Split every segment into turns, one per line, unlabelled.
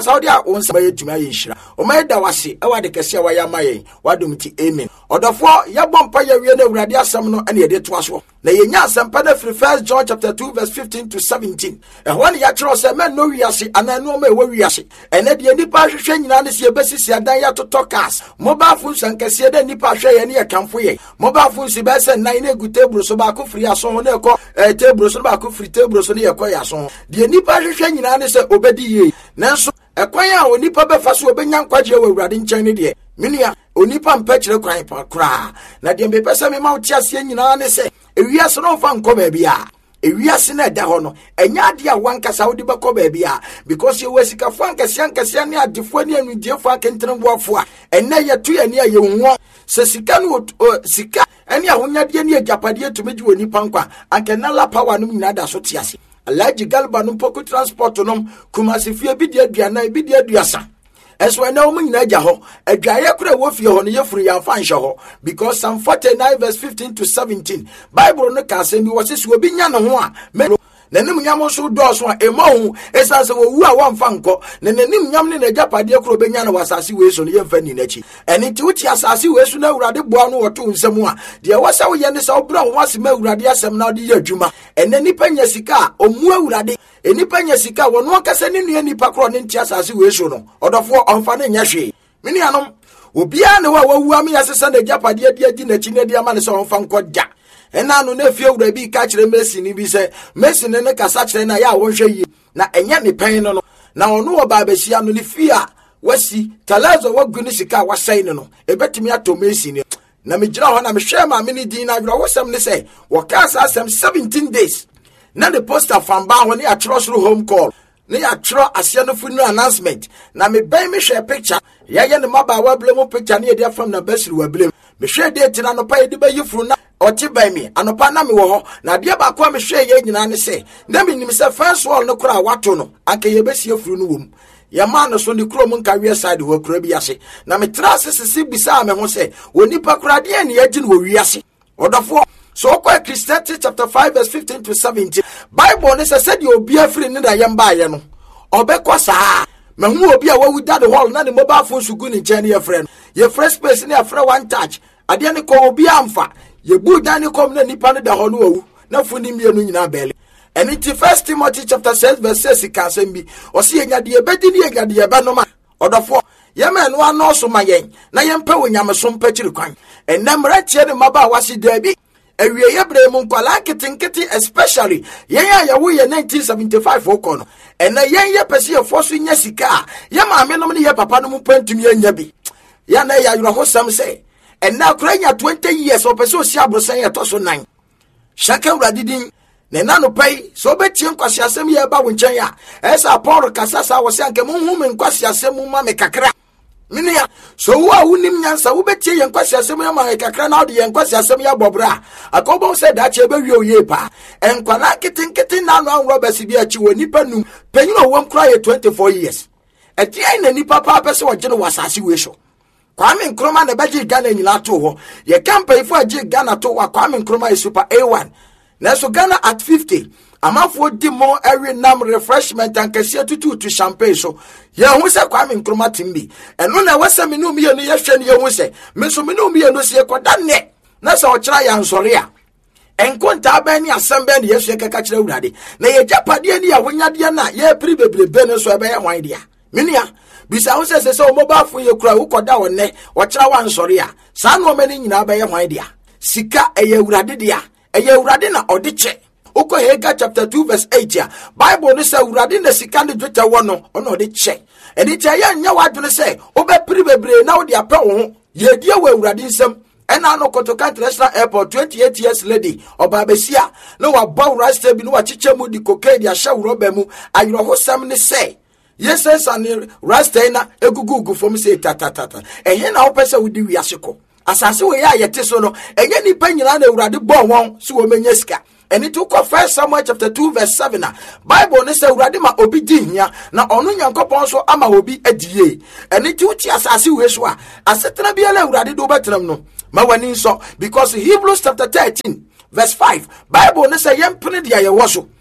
Saudi on Sabaye to my Ishra, O my Dawasi, Awa de Cassia Wayamaye, Wadumti Amen. Or the four Yabompire Radia Samno and Yet Waswo. The Yas and Pada for 1 John chapter 2, verse 15 to 17. And one Yatro said, Man, no Yasi, and I know me where Yasi. And at the Nipa Shen Yanis, your best Yadaya to talk us. Mobile phones and Cassia Nipa Shay and Nia Campuye. Mobile phones, the best and 9 good tables, so Baku free a song, a table, so Baku free tables, so near Koya song. The Nipa Shen Yanis obedi. Nanso ekwanya onipa befa so obenyan kwaje awurade nkyɛn de minia onipa mpɛkyere kwan pa kra na de mbepɛ me ma wotia se nyina ne se ewiase no fa nkɔ baabi a ewiase na da hɔ no enya ade a wankasa wode bɛkɔ baabi a because you wasika fo ankase ne adefo ne anudie fo akentene boafo a ɛnɛ yɛto yɛ ne a yɛnwo se sika no sika ɛne ahonyade ne agapade tumegi onipa nkwa ankenala power no nyina da so tiase Alaji Galba no poku transport nom Kumasi fie bi dia aduana bi dia aduasa eso na wo nyina agya ho adwaye kura wo fie ho no yefuru ya fa nhye ho because Psalm 49 verse 15 to 17 Bible no ka se bi wo se obi nya no ho a nanim nyam so do so a emo esanse wo wu a won fa nko na nanim nyam ne najapade kuro benya na wasase we so no yemfa ni nachi eni ti wuti asase we so na awurade boa no woto nsam a de wasa wo ye ne sa obra ho asem awurade asem na ode ye adwuma ene nipa nya sika omu awurade enipa nya sika wono akasa ne nua nipa kuro ne nti asase we so no odofo onfa ne nya hwe mini anom obia ne wa wawu am yasesa najapade di nachi ne de ama ne so onfa nko ja ena no na fie wura bi ka kire Messi ni bi se Messi ne kasa kire na ya wonhwe yi na enya ne pen no na ono wo ba besia no ne fie a wasi talazo wagu ne sika wasai no ebetimi ato Messi ni na me gira ho na me hwe ma me ni din na wura wosam ne se wo ka sa asem 17 days na the poster fan ba ho ne ya trosro home call ne ya tro asia no funeral announcement na me ben me hwe picture ya ye ne maba wa blem picture ne dia from na basiri wa blem me hwe date na no pa ye de ba yifuru na oti by me anopa na me wo ho na de ba kwa me hwe ye nyina ne se na me nim se first wall no kura wato no anka ye besie furu no wom ya ma no so ne kuro mun ka wi side ho kura bi ase na me tra sisi bisa me ho se wonipa kura de ne yagi no wi ase odofo so kwa Christianity chapter 5 verse 15 to 17 Bible ne said you obi afri ne da yemba ye no obekọ saa me hu obi a wawu da the hall na ne mobile phone sugu ne nche ne ye friend ye fresh space ne afra one touch ade ne ko obi amfa ye bu dan ne kom na nipa ne da ho no wawu na funi mienu nyina bele eni ti 1 Timothy chapter 6 verse 6 ka sembi o se enya de ebedi ne enya de eba no ma odofo ye me no ano so ma yen na ye mpa wonyam so mpa kiri kwan enam ratie ne maba wasi dabi awie yebre mu nkwala kitinkiti especially yen ya wo ye 1975 okono ena yen ye pese ye foso nya sika ye maame no ne ye papa no mu pantumi anya bi ya na ya yuro hosam se ena kuranya 20 years o pese o si abrosan ye to so 9 shaka uradidin ne nanu pai so betie nkwasi asem ye ba wo nchen ya esa Paul kasasa wo se anke mu hu me nkwasi asem mu ma me kakra minia so wo a wonim nyansa wo betie ye nkwasi asem ya ma kakra na ode ye nkwasi asem ya bobra akobo se da che be wi oye pa enkwala kitinkiti na no anwo basi bi achi wo nipa num panyin wo nkra ye 24 years eti ai na nipa pa pese wo gene wasase we so Kwame Nkrumah na baji Ghana nyila to ho ye campaign for agi Ghana to wa Kwame Nkrumah is super A1 na so Ghana at 50 amafo di mo every nam refreshment and kese tutu to champagne so ye hu se Kwame Nkrumah timbi eno na wasa me no me no ye hwe ne ye hu se me so me no me no se koda ne na so kira ya nsore a enkonta ba ni asembe ne yesu keka kira urade na ye japade ni ahonyade na ye pri bebrebe no so ebe ye hwan dia minia bisa hu se o mobile phone ye kura wo koda wonne wo kira wa nsore a sa no mani nyina ba ye hwan dia sika eye urade dia eye urade na odiche Oko Haggai chapter 2 verse 8 ya Bible no say urade na sika ne dwetwa wo no ono de che eni che ya nya wadwene say obepiri bebre na wo de apɛ wo ho ye die wo urade nsam ena no Kotoka International Airport 28 years lady oba besia no wa bow rasta bi no wa chiche mu di cocaine ya sha roba mu ayro ho sam ne say yes and rasta na egugugu fom say tatatata ehe na wo pese wo di wiase ko asase we ya yete so no enye nipa nyina na urade bɔ won so wo menya sika. And it took 1 Samuel chapter 2 verse 7. Bible ne say urade ma obi di hia na ono Nyankopɔn so ama obi adie. And it uti asase we so a asetena bia la urade do betram no. Ma wani so because Hebrews chapter 13 verse 5 Bible ne say yempene dia ye wo so.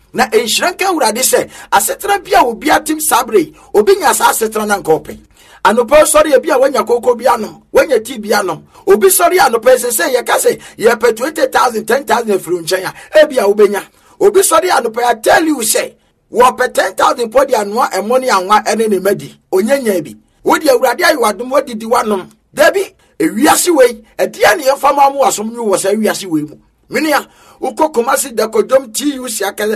na enhyiranka awurade se asetena bia obi atim sabre obi nya sa asetena na nkope anopa sori bia wanya kokko bia nom wanya ti bia nom obi sori anopa se ye ka se ye pe 20,000 10,000 fru nchen a bia obenya obi sori anopa I tell you say wo pe 10,000 podi anoa emoni anwa ene ne madi onyanya bi wodi awurade ayi wadom wodi di wanom dabi ewiase wei edia ne yefama mu asom nyu wo sa ewiase wei mu minia uko Kumasi da kodom TUC akale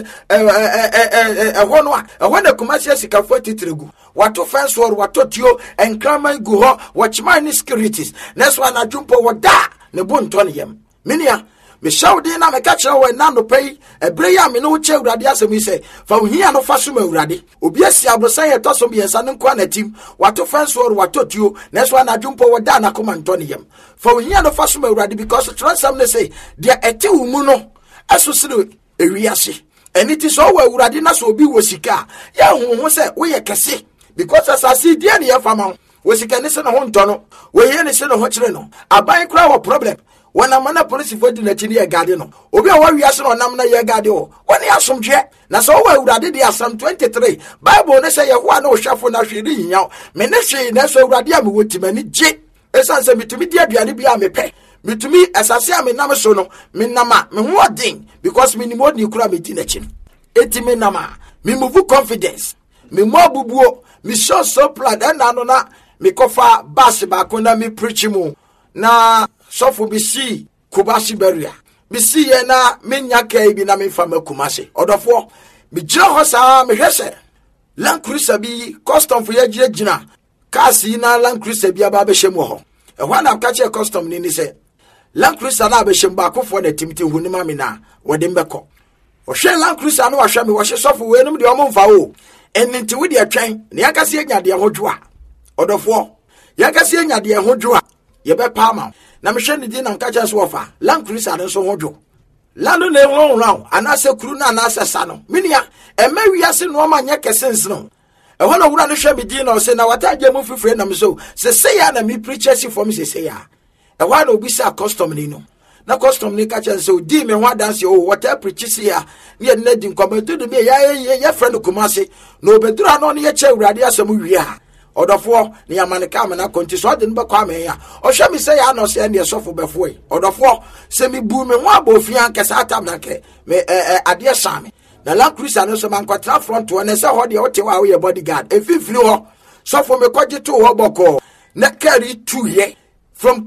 hono a ehona Kumasi asikafo titregu wato fence war wato tio enkraman gu ho watchman securities next one adwumpo woda ne bonto ne yam minia me shawde na me ka kire wo na no pay ebre ya me no che urade asemi se fa ohia no fa so ma urade obi asi abrosan ye tosom bi ensa no kwa na tim wato fence war wato tio next one adwumpo woda na komanto ne yam fa ohia no fa so ma urade because transam ne say dia ete umu no asosire ewiase eniti so wa urade na so obi wo sika ya honho se wo ye kese because asasi dia ne ye fama wo sika ne se no ho ntono wo ye ne se no ho kire no aban kra wo problem wana mana police for di na chini ye gade no obi a wa wiase no nam na ye gade o woni asomdwe na so wa urade di asam 23 bible ne se ye ho na o hwafo na hwiri hinya me ne hwe na so urade a me wotimani je esanse mitumi di aduane bi a me pe mitumi asase a me nam so no me nama me ho odin because me ni modi kura me di na chini eti me nama me move confidence me mo bubuo me show so plan na no na me kofa bass ba ko na me preach mu na sofo bisi Kumasi beria bisi ye na menya kai bi na me fama Kumasi odofo me jira ho sa me hwese Land Cruiser bi custom for ye gina kasi na Land Cruiser bi aba be hyem ho ehwa na ka che custom ni se Land Cruiser na be hyem ba akofo na timti hunima me na wode mbekọ o hwe Land Cruiser no wa hwe me wo hye sofo we num de o momfa o ennti wo de atwen ne yakase anya de hodwoa odofo yakase anya de hodwoa ye be palma na me hwe ne di na nka che so ofa Land Cruiser no so hodwo lando ne ho ho anase kuru na anase sa no minia ema wiase no ma nya kesens no ehwo na wura no hwe me di na o se na wataje mu fifre na me so se ya na me preacher si for me se ya ehwo na obi sa custom ni no na custom ni ka che se di me ho dance o wata preacher si ya ne na di nkomedo de me ya friend Kumasi no bedura no ne ye che urade asem wi a odofo ne yamaneka me na konti so de nbe kwa me ya o hwe me se ya no se ne sofo befo yi odofo se me bu me ho abofia nkesa atam na ke me ade shame na Land Cruiser no so man kwatra front one se ho de o te wa we bodyguard efifiri ho sofo me kwaje to ho boko na carry 2 ye from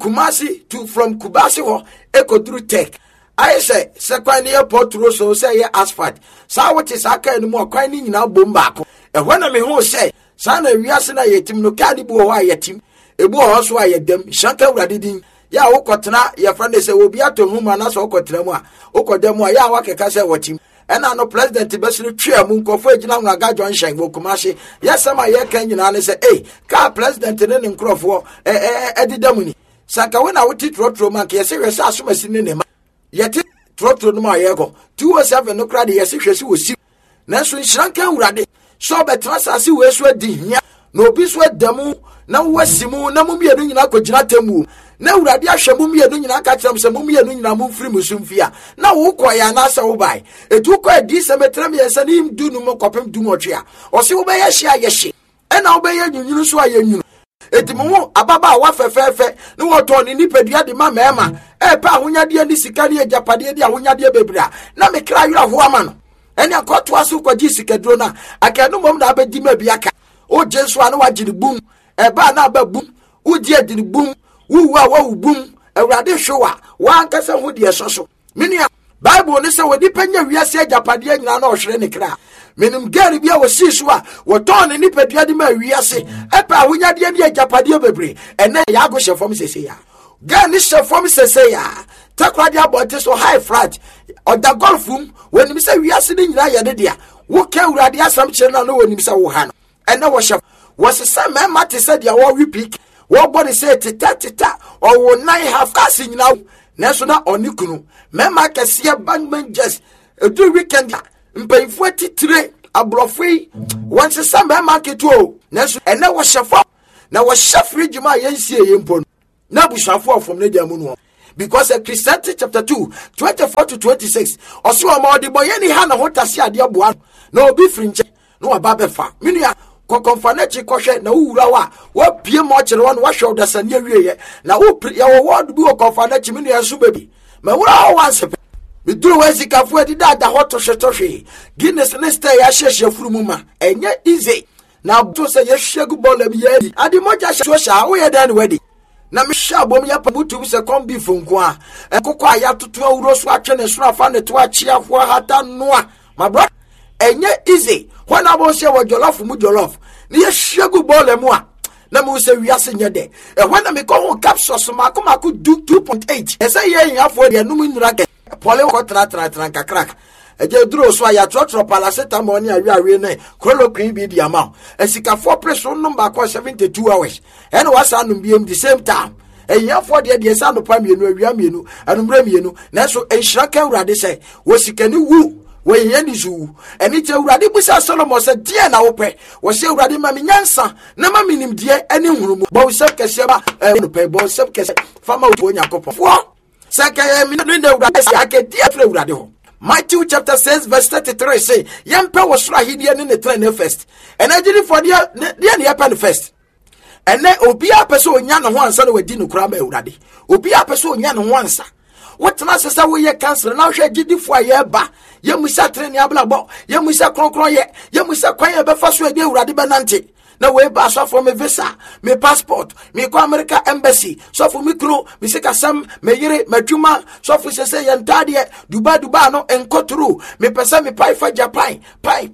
Kumasi ho ekodru tech I say sekwan airport road so say asphalt sa what is aka ni mo kwan ni nyina bomba ko e hwana me ho say sana wiase na yetim no kadi bu ho ayetim ebu ho so ayedam shanka urade din ya wokotena ya friend say obi atohuma na so wokotena mu a wokodam a ya wakeka say watim ena no president besiri twa mu nkofo agina ngo aga Junction bo Kumasi yesama ye kan nyina ne say ka president ne nkrofo edidam ni saka we na woti trotro man ke yesi hwese asomasi ne ma yeti trotro no ma yego 207 no kra de yesi hwese wosi na so nhranka urade so betra sase we so adi hia na obi so adamu na wasimu na mumienu nyina kogina temu na urade ahwemu mienu nyina ka kyerem se mumienu nyina mumfiri musumfia na wo koya na asa wo bai etu ko adi se metra me yesa ni mdunu mo kopem dumotwe a o se wo be ye hia ye hye ena wo be ye nyunyunu so ayanyunu etimo ababa wa fefefe ni woto ni nipadua de ma mema pa ahonyade ni sika ni agapade de ahonyade bebra na me kra yura ho ama no ene akoto aso kwaji sika dro na akanu mom na abedi ma biaka o jesu anu wagiri bum ba na ba bum udi adiri bum wuwa wa bum awrade hwewa wa ankasa ho de soso minia bible ni se wodi panya wiase agapade nyina na ohwere ne kra menim gari bia wo sisu a wo ton ni nipadua de ma wiase pa ahonyade ni agapade bebre ene ya go hye fom sese ya ga ni hye fom sese ya takwade abote so high flat oda golfum wenim se wiase ni nyina ye de dia wo ka urade asam kire na no wenim se wo ha no ene wo hye wo sese mema te se dia wo repeat wo body say tita o wo nine half kasi nyina na so na onikunu mema kese bandman just do weekend mpayifo titire abrofui wonse samba market o na so ene wo hyefo na wo hye fridge ma yensie yempo na bushafo ofom ne dia mu no because Christianity chapter 2 24 to 26 also amodi boy ni ha na hotase ade aboa na obi frinche no ababefa menua kokonfanechi kohwe na wura wa pie mo kire won wa hwe odasane awieye na wo ya wo word bi kokonfanechi menua so baby ma wura wanse me duro wazikafo adi da hoto hwetohwe Guinness ne stay ya hyehye furumu ma enye easy na to say ye shegu ball bi ya adi moja so sha wo ye dan wedi na me sha bom ya pabutu se kombi funko a ekoko aya toto awuro so atwe ne so afa ne to achiafo hata noa my brother enye easy when abo se wo jollof mu jollof ni ye shegu ball mu a na mu se wiase nye de when na me ko capsules makomako 2.8 e say ye yafo de num nura ke pole ko tra kakrak eje duro so aya trotro paracetamol ni awi ne chloroquine bi di ama esikafo preso number ko 72 hours and wasa num biem the same time eyafo de sa no pa mienu awia mienu anumra mienu na so enhira ka urade se wosikani wu we yeni zu eni te urade busa Solomon se die na wo pe wo se urade ma menyansa na ma minim die eni hurumu bo se kese ba no pe bo se kese fama wo nyakopon fo Saka mi no urade se akedi afre urade ho. Matthew chapter 6 verse 33 say yempe wo sura hidie ne train first. And agiri for dia ne happen first. And then obi apese onya no ho ansa na wadi no kura ma urade. Obi apese onya no ho ansa. What na sesa wo ye cancel na hwe gidi fo aye ba. Ye musa train ya blabo. Ye musa kronkron ye musa kwan ye be fa so ade urade be nante. Na we ba so for me visa, me passport, me ko America embassy, so for me crew, me se kasam, me yire, me dwuma, so for se yantade Dubai no enkoturu, me pesa me pai fa Japan, pai.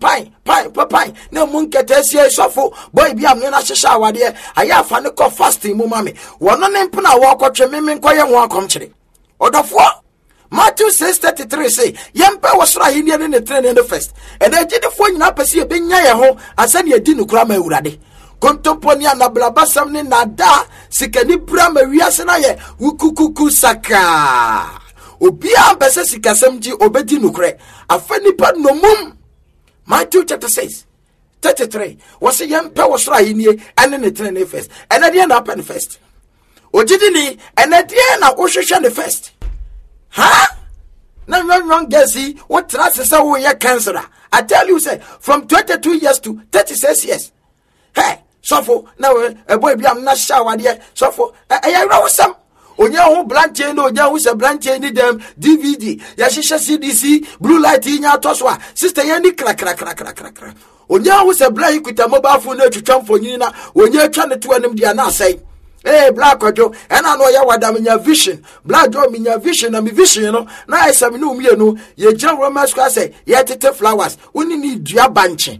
Na munkete sie so for boy bi am na hyehya awade, aya fa ne ko fasting mu mame. Wono ne mpena wo akotwe me nkoye ho akomkyere. Odofo Matthew 6:33 say yempe wasra hinie ne train the first and agide fo nyina pese e benya ye ho asane edi nukura ma urade kontomponi anablabasam ne nada sikani brama wiase na ye wukukuku saka obi am pese sikasam ji obedi nukure afani pa nomum. Matthew chapter 6:33 was yempe wasra hinie ene ne train the first and ade na happen first ogidi ni ene ade na ohwehwe ne first. Huh? No, Gezi, what trust we are cancer? I tell you, say, from 22 years to 36 years. Hey, so for now, a boy, I'm not sure, dear. So for I know some. Onya ho blanche no onya ho se blanche ni dem DVD ya shisha CDC blue light nya toswa sister ya ni kra onya ho se blanche kuta mobile phone na twetwa mfonyin na onya atwa ne to anim dia na asai. Hey, black ojo, and I know ya wada minya vision. Black draw minya vision and mi vision, na esami no mienu. Ye John Roman Square say, ye tete flowers. Uni ni dua banche.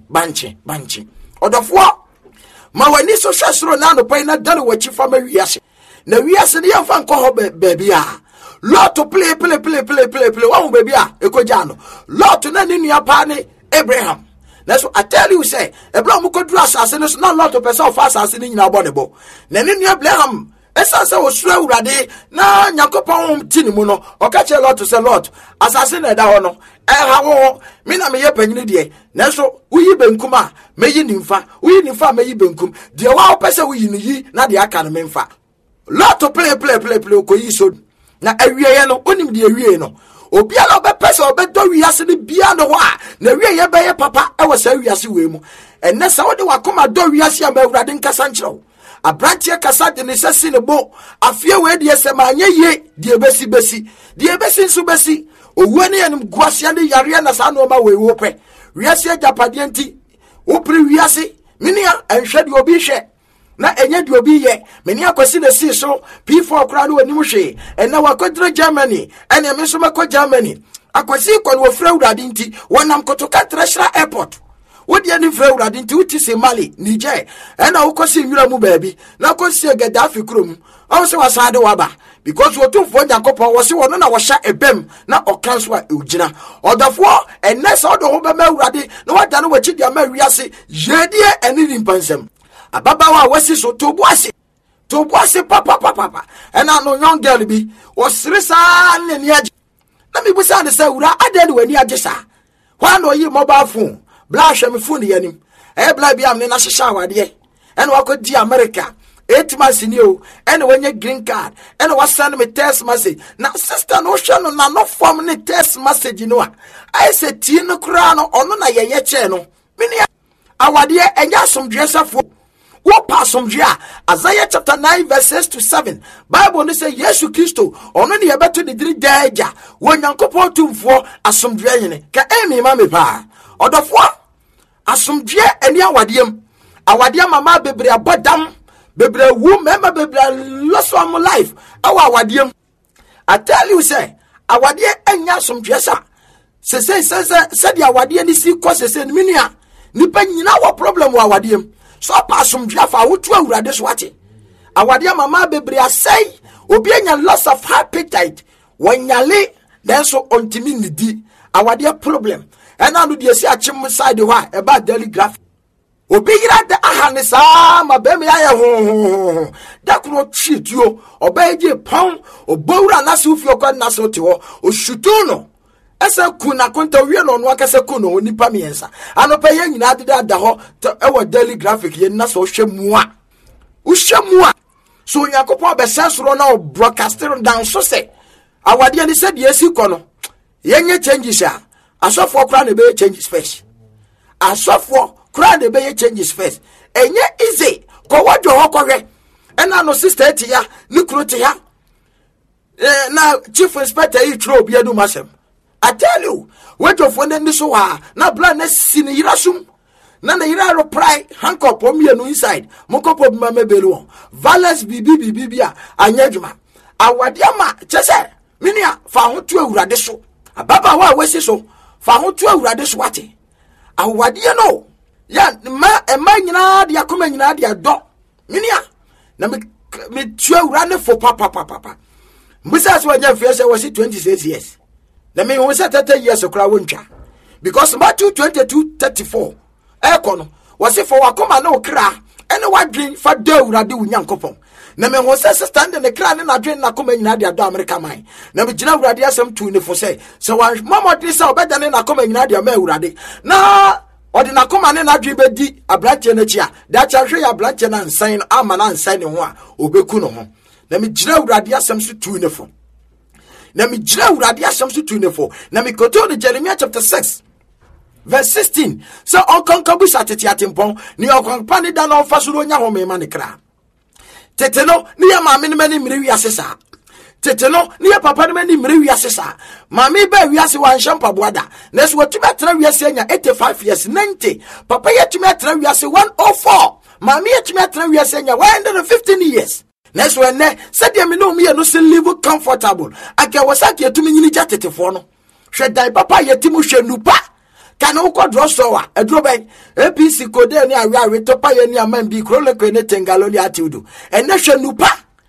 Odofo, ma wani so shasro na no pa na dane wachi fama wiase. Na wiase ne yamfa nko ho baby a. Lot to play. Wa baby a ekoja no. Lot na ni nua pa ne Abraham. That's what I tell you, say, a blow could dress as and it's not a lot of person fast as in your body. Then in your blame, as I was slow ready, now Yakopon Tinimuno, or catch a lot to say lot, as I said, I don't know. How Mina me penny day. Naso, we ben kuma, may you nympha, we nympha may you benkum, the wow person we ye, not the academy fa. Lot to play, so. Now, every year, no, only the area no. Obiala be pesa obedo wiase ne bia no wa na wie ye be ye papa e wasa wiase we mu enne sa wo de wakoma do wiase am awurade nkasa nkyerɛw abrantie kasa de ne sesi ne bo afie we de yesem anye ye de besi nso besi owu ne yenim guase ne yare na sa no ma we wo pɛ wiase agapade nti wo pri wiase minia enhwɛ de obi hwɛ na enye de obi ye meni akwasi na si so P4 kra no anim hwe ena wakodra Germany ena me so makɔ Germany akwasi kɔ no frɛ urade nti wonam kotoka Treasure Airport wodi ani frɛ urade nti uti se Mali Niger ena wokosi nwura mu baabi na kosi Gaddafi krom awo se wasade waba because wotumfo Nyankopɔn wose wono na wɔhya ebem na ɔkanso a ugina odafo enne se odo ho be ma urade na wada no wachi dia ma wiase yedie eni nimpansem ababawa wasi so tobuase papa and I know young girl be was risa ne niaje na me busa ne say wura ade ne wani agesa why no yi mobile phone bla hwe me phone yanim bla bia me na hyehya awade and wakodi America 8 months in you, and when you green card, and was send me text message. Now, sister, no shano, no form ni text message, you know. I said, Tino Crano, or no, ye channel. Minia, our dear, and ya some dresser for. What pass some dia? Isaiah chapter 9, verses 6-7. Bible say Yesu Christo, or no near better the 3 days. When you couple 2 for as some drain, can amy mammy pa. Or the 4 as some dear and ya wadium. Our dear mamma baby a badam, baby a woman, baby lost one life. Our wadium. I tell you, say, our dear and ya some dresser. Said ya wadium is causes in minia. Nipen you know what problem wa wadium. So pass some drafa would you rather swati. Our dear mamma baby a say, obeying a loss of appetite. When ya lay, then so on timidity. Our dear problem. And I do the say a chim side about daily graph. Obey the ahanis, my baby, I that could not cheat you, obey ye pound, or bora nasu for your nasoto, or shutuno. As a kuna conta real on Wakasakuno, Nipamiensa, and obeying United at the hall to our daily graphic, ye naso shemua. Ushamua. So Yakopo Bessas Rona broadcaster down so say. Our dear said, yes, you cono. Yenye changes ya. I saw for crown the bay changes face. I saw for crown the bay changes face. And yet easy. Go what your hawker. And I know sister Tia, Nucrutia. Now, Chief Inspector, you trope, you do masem. I tell you, wait of one in the soha, now blindness sin irasum. Nana ira pride, handcuff on me no inside. Mokop of Mamma Belu. Valence Bibia, Anyajuma. Our diama, Chese, Minia, found 2 radiso. A baba wa wesi so. Found 2 radiswati. Our dear no. Ya, ma, a man yina, dia come in dia do. Minia. Na me 2 running for papa. Mrs. when your face was it 26 years. The man was at 30 years of crowdcha. Because Matthew 22:34. Econo was it for Wakoma no cra, and what drink for do radu yankopon. Name was stand in the cran and I drink Nakoma in Nadia do America mine. Never general radia some 24 say. So one mamma this out better than Nakoma in Nadia Meradi. Now, or the Nakoma and I drink bedi a black chia. That shall show a black and sign Amana and signing one, Obekuno. Let me general radia some 24. Let me general radia some 24. Let me go to Jeremiah chapter 6. Verse 16. So on concubus at Tiatimpon, near company than on Fasuronia home manicra. Teteno, near mammy many miriasesa. Teteno, near papa many miriasesa. Mammy bear yasi one shampa boada. Next what you met Traviasenia 85 years 90. Papa yet you met Traviasi 104. Mammy yet you met Traviasenia 115 years. Next when ne said you know me and no still live comfortable. I can was at you to me for no. Should die papa yetimu shenupa. Can no call draw so a drawback. APC code near Ritopa and man be crawling Tengaloli atudu. And nation nupa.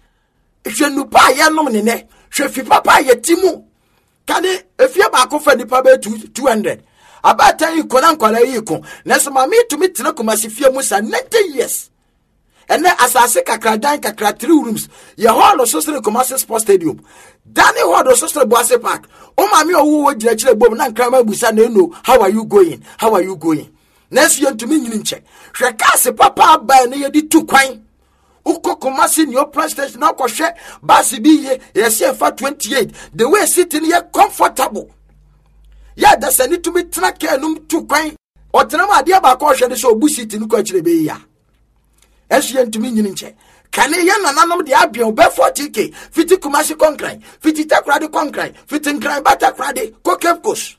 Shenupa yanomine. Shefi papa yetimu. Can it if you're back over the papa 200. About time you couldn't call a yiko. Next mammy to meet Tinakumas if you must 90 years. And then as I say kakra 3 rooms, your hall of social commercial sports stadium. Danny hall of social Boise Park. Oh mammy who would actually bomb and cram no. How are you going? How are you going? Next year to me in check. Shakase papa by near the 2 coin. Uko commercial your PlayStation now share Basi be yes for 28. The way sitting here comfortable. Yeah, that's a need to be track and 2 coin. Or Tanama dear Bakosha so busit in Coach Beya. Asian to me in check. Can a young and the Abion be 40k, 50 Kumasi concrete, 50 takradi concrete, 50 cry butter crady, cockapcos.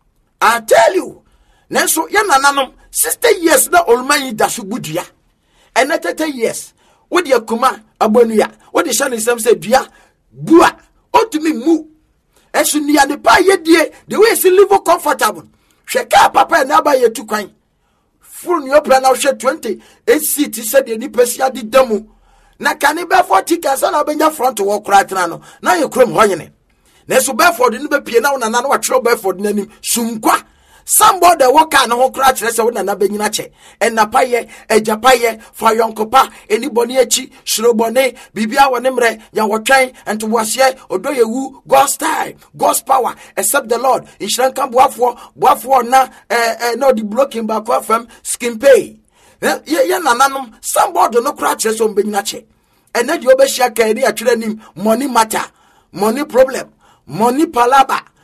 I tell you, Nenso young and 60 years no old man dasubudia. And at 30 years, what your Kuma, Abonia, what the son is some said, Dia, Bua, ought to me moo. As soon as the pie dear, the way she live comfortable. Shaka papa and Abba ye 2 coin. Full your plan out 20 8 seats, he said the Nipesia di demo. Na canibe 40 casan abenya front to walk right now. Now you crum hoyene. Nesu Bedford in the piano and another trouble Bedford name Sumqua. Somebody walk on whole cratch less on an abeninache. And Napaye, a Japaye, for yon copa, any boniachi, Shrobone, Bibia Wanemre, Yawatrain, and to Wasie, Odoye Wu, God's time, God's power, except the Lord. In Shranka Buafo, na, no, the blocking back from skin pay. ye nananom somebody no kra kire so mbenyina che ene de obehia ka eri atwere nim money matter money problem money palaba